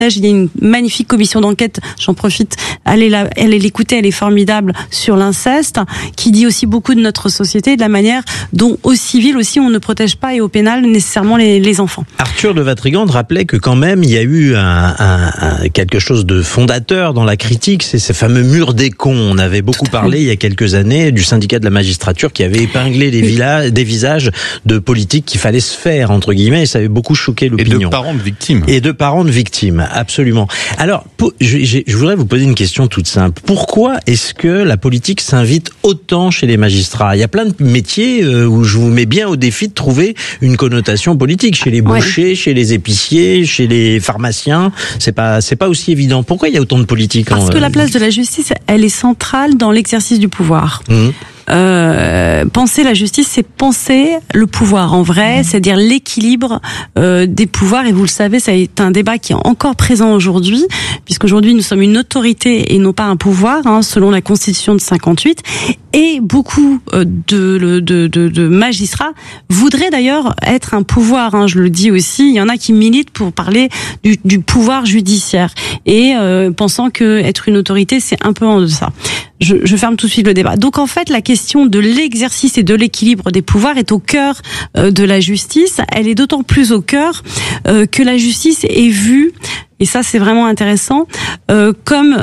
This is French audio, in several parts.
Il y a une magnifique commission d'enquête, j'en profite, allez l'écouter, elle est formidable, sur l'inceste, qui dit aussi beaucoup de notre société, de la manière dont au civil aussi on ne protège pas, et au pénal nécessairement les enfants. Arthur de Vatrigan rappelait que quand même il y a eu quelque chose de fondateur dans la critique, c'est ces fameux murs des cons. On avait beaucoup parlé il y a quelques années du syndicat de la magistrature qui avait épinglé des visages de politiques qu'il fallait se faire, entre guillemets, et ça avait beaucoup choqué l'opinion. Et de parents de victimes. Et de parents de victimes, absolument. Alors, je voudrais vous poser une question toute simple. Pourquoi est-ce que la politique s'invite autant chez les magistrats ? Il y a plein de métiers où je vous mets bien au défi de trouver une connotation politique. Chez les bouchers, chez les épiciers, chez les pharmaciens, c'est pas aussi évident. Pourquoi il y a autant de politique ? Parce que la place de la justice, elle est centrale dans l'exercice du pouvoir. Penser la justice, c'est penser le pouvoir en vrai, c'est-à-dire l'équilibre des pouvoirs. Et vous le savez, ça est un débat qui est encore présent aujourd'hui, puisqu'aujourd'hui nous sommes une autorité et non pas un pouvoir, selon la Constitution de 58. Et beaucoup de magistrats voudraient d'ailleurs être un pouvoir. Je le dis aussi, il y en a qui militent pour parler du pouvoir judiciaire et pensant que être une autorité, c'est un peu en deçà. Je ferme tout de suite le débat. Donc en fait, la question de l'exercice et de l'équilibre des pouvoirs est au cœur de la justice. Elle est d'autant plus au cœur que la justice est vue, et ça c'est vraiment intéressant, comme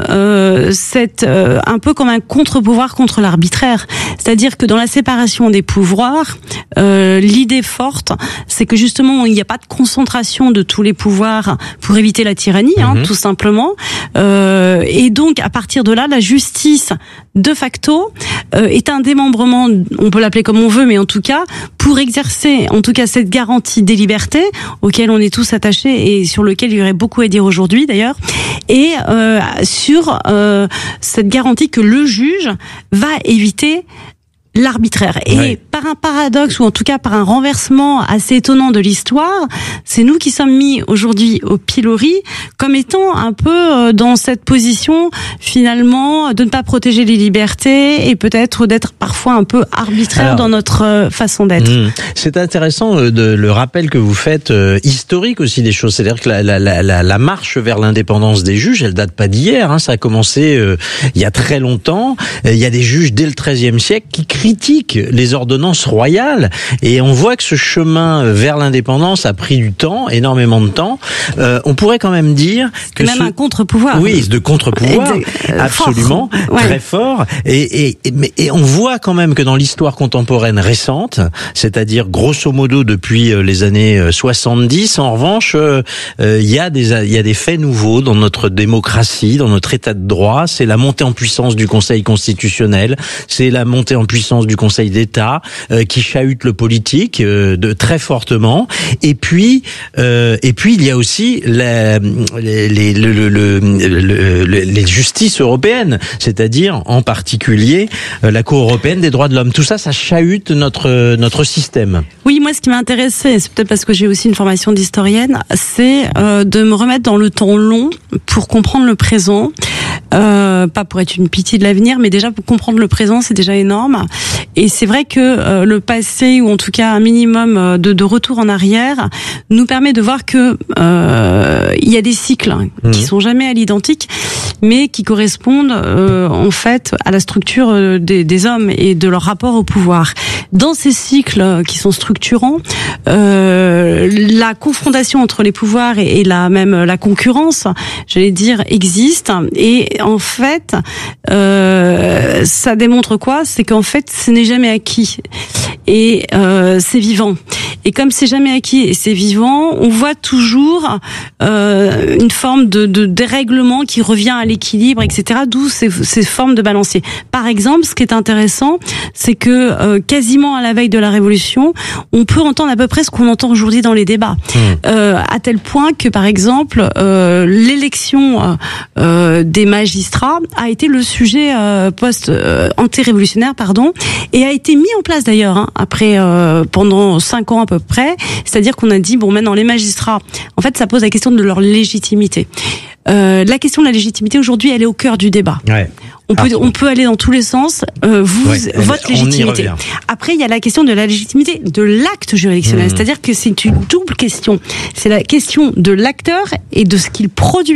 un peu comme un contre-pouvoir contre l'arbitraire. C'est-à-dire que dans la séparation des pouvoirs, l'idée forte, c'est que justement il n'y a pas de concentration de tous les pouvoirs pour éviter la tyrannie, tout simplement. Et donc à partir de là, la justice de facto est un démembrement, on peut l'appeler comme on veut, mais en tout cas pour exercer en tout cas cette garantie des libertés auxquelles on est tous attachés et sur lequel il y aurait beaucoup à dire aujourd'hui d'ailleurs, et sur cette garantie que le juge va éviter l'arbitraire. Et par un paradoxe, ou en tout cas par un renversement assez étonnant de l'histoire, c'est nous qui sommes mis aujourd'hui au pilori comme étant un peu dans cette position finalement de ne pas protéger les libertés et peut-être d'être parfois un peu arbitraire dans notre façon d'être. C'est intéressant le rappel que vous faites, historique aussi des choses. C'est-à-dire que la marche vers l'indépendance des juges, elle date pas d'hier. Ça a commencé il y a très longtemps. Il y a des juges dès le XIIIe siècle qui critiquent les ordonnances royales, et on voit que ce chemin vers l'indépendance a pris du temps, énormément de temps. On pourrait quand même dire que même un contre-pouvoir. Oui, de contre-pouvoir, absolument, fort. Très fort. Et on voit quand même que dans l'histoire contemporaine récente, c'est-à-dire grosso modo depuis les années 70, en revanche, il y a des faits nouveaux dans notre démocratie, dans notre état de droit. C'est la montée en puissance du Conseil constitutionnel, c'est la montée en puissance du Conseil d'État qui chahute le politique de très fortement. Et puis il y a aussi les justices européennes, c'est-à-dire en particulier la Cour européenne des droits de l'homme. Tout ça, ça chahute notre système. Oui, moi ce qui m'a intéressé, c'est peut-être parce que j'ai aussi une formation d'historienne, c'est de me remettre dans le temps long pour comprendre le présent. Pas pour être une pitié de l'avenir, mais déjà pour comprendre le présent, c'est déjà énorme. Et c'est vrai que le passé, ou en tout cas un minimum de retour en arrière, nous permet de voir que il y a des cycles qui sont jamais à l'identique, mais qui correspondent en fait à la structure des hommes et de leur rapport au pouvoir. Dans ces cycles qui sont structurants, la confrontation entre les pouvoirs et la concurrence, j'allais dire, existe. Et en fait, ça démontre quoi ? C'est qu'en fait, ce n'est jamais acquis. Et c'est vivant. Et comme c'est jamais acquis et c'est vivant, on voit toujours une forme de dérèglement qui revient à l'équilibre, etc. D'où ces formes de balancier. Par exemple, ce qui est intéressant, c'est que quasiment à la veille de la Révolution, on peut entendre à peu près ce qu'on entend aujourd'hui dans les débats. À tel point que, par exemple, l'élection des magistrats a été le sujet anti-révolutionnaire, et a été mis en place d'ailleurs après pendant 5 ans à peu près. C'est-à-dire qu'on a dit maintenant les magistrats, en fait, ça pose la question de leur légitimité. La question de la légitimité aujourd'hui, elle est au cœur du débat. Ouais. On peut aller dans tous les sens. Votre légitimité. Après, il y a la question de la légitimité de l'acte juridictionnel. C'est-à-dire que c'est une double question. C'est la question de l'acteur et de ce qu'il produit.